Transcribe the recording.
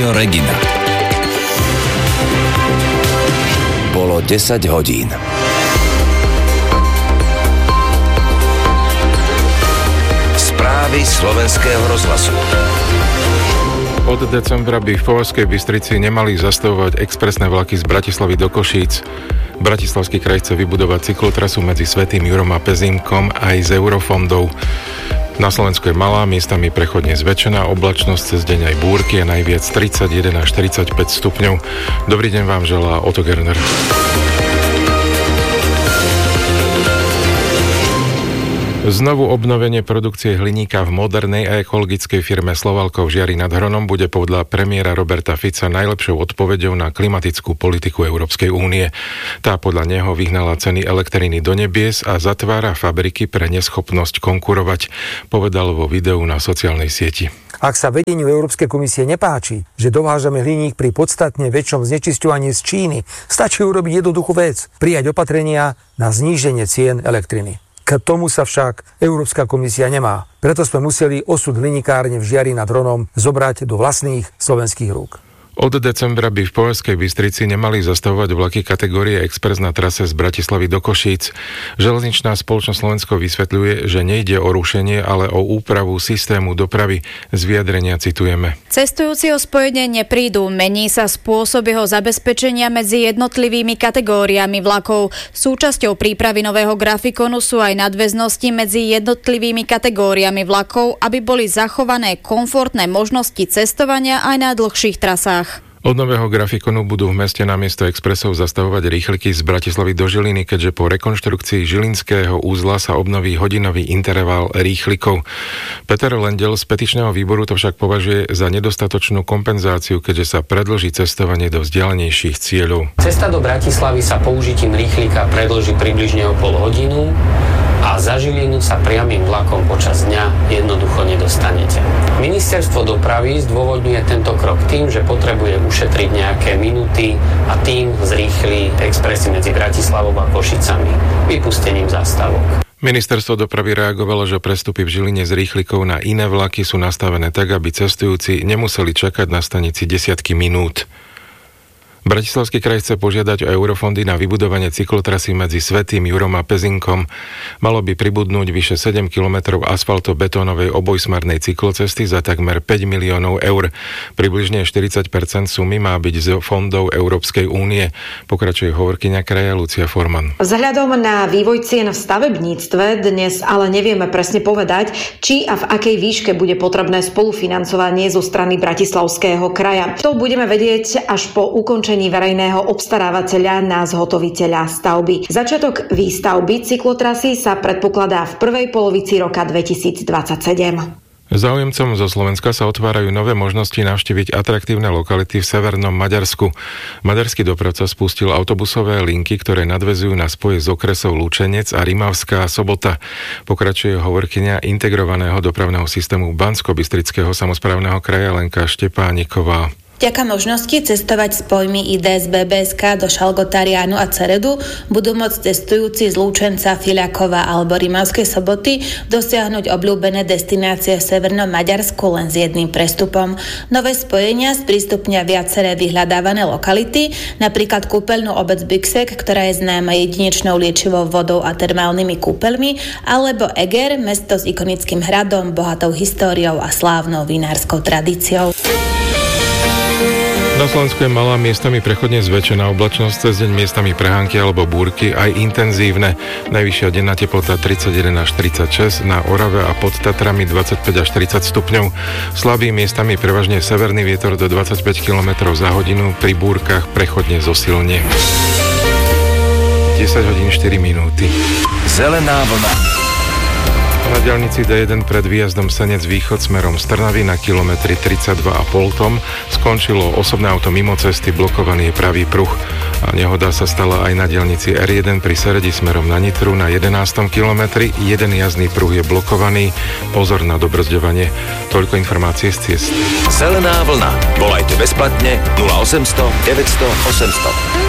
Rádio Regina. Bolo 10 hodín. Správy slovenského rozhlasu. Od decembra by v Považskej Bystrici nemali zastavovať expresné vlaky z Bratislavy do Košíc. Bratislavský kraj chce vybudovať cyklotrasu medzi Svätým Jurom a Pezínkom aj z eurofondov. Na Slovensku je malá, miestami prechodne zväčšená oblačnosť, cez deň aj búrky a najviac 31 až 45 stupňov. Dobrý deň vám želá Otto Gerner. Znovu obnovenie produkcie hliníka v modernej a ekologickej firme Slovalco v Žiari nad Hronom bude podľa premiéra Roberta Fica najlepšou odpoveďou na klimatickú politiku Európskej únie. Tá podľa neho vyhnala ceny elektriny do nebies a zatvára fabriky pre neschopnosť konkurovať, povedal vo videu na sociálnej sieti. Ak sa vedeniu Európskej komisie nepáči, že dovážame hliník pri podstatne väčšom znečisťovaní z Číny, stačí urobiť jednoduchú vec, prijať opatrenia na zníženie cien elektriny. K tomu sa však Európska komisia nemá. Preto sme museli osud hliníkárne v Žiari nad Hronom zobrať do vlastných slovenských rúk. Od decembra by v Považskej Bystrici nemali zastavovať vlaky kategórie Express na trase z Bratislavy do Košíc. Železničná spoločnosť Slovensko vysvetľuje, že nejde o rušenie, ale o úpravu systému dopravy. Z vyjadrenia citujeme. Cestujúci o spojenie neprídu, mení sa spôsob jeho zabezpečenia medzi jednotlivými kategóriami vlakov. Súčasťou prípravy nového grafikonu sú aj nadväznosti medzi jednotlivými kategóriami vlakov, aby boli zachované komfortné možnosti cestovania aj na dlhších trasách. Od nového grafikonu budú v meste namiesto expresov zastavovať rýchliky z Bratislavy do Žiliny, keďže po rekonštrukcii žilinského úzla sa obnoví hodinový interval rýchlikov. Peter Lendel z petičného výboru to však považuje za nedostatočnú kompenzáciu, keďže sa predĺží cestovanie do vzdialenejších cieľov. Cesta do Bratislavy sa použitím rýchlika predĺží približne o pol hodinu a za Žilinu sa priamym vlakom počas dňa jednoducho nedostanete. Ministerstvo dopravy zdôvodňuje tento krok tým, že potrebuje ušetriť nejaké minúty a tým zrýchli expresy medzi Bratislavou a Košicami vypustením zastávok. Ministerstvo dopravy reagovalo, že prestupy v Žiline z rýchlikov na iné vlaky sú nastavené tak, aby cestujúci nemuseli čakať na stanici desiatky minút. Bratislavský kraj chce požiadať o eurofondy na vybudovanie cyklotrasy medzi Svätým Jurom a Pezínkom. Malo by pribudnúť vyše 7 kilometrov asfaltobetónovej obojsmernej cyklocesty za takmer 5 miliónov eur. Približne 40% sumy má byť z fondov Európskej únie, pokračuje hovorkyňa kraja Lucia Forman. Vzhľadom na vývoj cien v stavebníctve dnes ale nevieme presne povedať, či a v akej výške bude potrebné spolufinancovanie zo strany Bratislavského kraja. To budeme vedieť až po ukončení verejného obstarávateľa na zhotoviteľa stavby. Začiatok výstavby cyklotrasy sa predpokladá v prvej polovici roka 2027. Záujemcom zo Slovenska sa otvárajú nové možnosti navštíviť atraktívne lokality v severnom Maďarsku. Maďarský dopravca spustil autobusové linky, ktoré nadväzujú na spoje z okresov Lučenec a Rimavská Sobota. Pokračuje hovorkyňa integrovaného dopravného systému Banskobystrického samosprávneho kraja Lenka Štepániková. Vďaka možnosti cestovať spojmi ID z BBSK do Šalgotáriánu a Ceredu budú môcť cestujúci z Lúčenca, Filiakova alebo Rimavskej Soboty dosiahnuť obľúbené destinácie v severnom Maďarsku len s jedným prestupom. Nové spojenia sprístupnia viaceré vyhľadávané lokality, napríklad kúpeľnú obec Büksek, ktorá je známa jedinečnou liečivou vodou a termálnymi kúpeľmi, alebo Eger, mesto s ikonickým hradom, bohatou históriou a slávnou vinárskou tradíciou. Na Slovensku je malá, miestami prechodne zväčšená oblačnosť, cez deň miestami prehánky alebo búrky, aj intenzívne. Najvyššia denná teplota 31 až 36, na Orave a pod Tatrami 25 až 30 stupňov. Slabý, miestami prevažne severný vietor do 25 km za hodinu, pri búrkach prechodne zosilne. 10 hodín 4 minúty. Zelená vlna. Na diaľnici D1 pred výjazdom Senec východ smerom z Trnavy na kilometri 32,5 tom skončilo osobné auto mimo cesty, blokovaný je pravý pruh. A nehoda sa stala aj na diaľnici R1 pri Seredi smerom na Nitru na 11. kilometri. Jeden jazdný pruh je blokovaný. Pozor na dobrzďovanie. Toľko informácie z ciest. Zelená vlna. Volajte bezplatne 0800 900 800.